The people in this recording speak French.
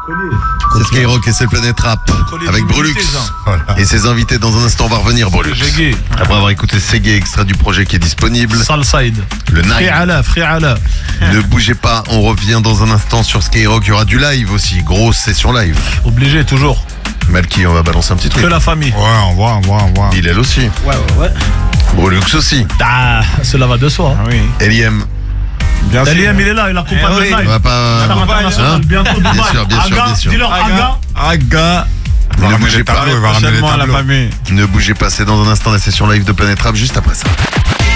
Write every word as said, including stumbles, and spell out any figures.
C'est Skyrock et c'est Planète Rap avec Brulux et ses invités. Dans un instant, on va revenir, Brulux. Après avoir écouté Ségué, extrait du projet qui est disponible. Salside. Le Nine. Friala, Friala. Ne bougez pas, on revient dans un instant sur Skyrock. Il y aura du live aussi, grosse session live. Obligé, toujours. Malky, on va balancer un petit truc. Que la famille. Ouais, on voit, on voit, on voit. Bilal aussi. Ouais, ouais, ouais. Brulux aussi. Ah, cela va de soi. Ah oui. Eliem. Bien sûr. Eliem, il est là, il accompagne Eh le oui. Nine. On va pas. Star international, Hein bientôt Dubaï. Bien sûr, bien sûr, Aga, bien sûr. dis-leur Aga. Aga. Ne Ne bougez bougez pas. pas, il va ramener les Prochainement à la tableaux. famille. Ne bougez pas, c'est dans un instant la session live de Planète Rap juste après ça.